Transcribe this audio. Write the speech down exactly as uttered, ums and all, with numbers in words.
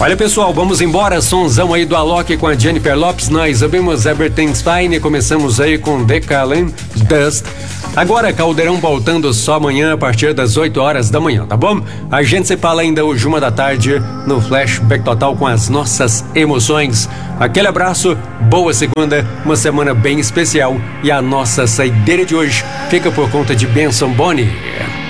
Olha, pessoal, vamos embora. Sonzão aí do Alok com a Jennifer Lopez. Nós ouvimos Everything's Fine e começamos aí com Decalen Dust. Agora, Caldeirão voltando só amanhã a partir das oito horas da manhã, tá bom? A gente se fala ainda hoje, uma da tarde, no Flashback Total com as nossas emoções. Aquele abraço, boa segunda, uma semana bem especial. E a nossa saideira de hoje fica por conta de Benson Boone.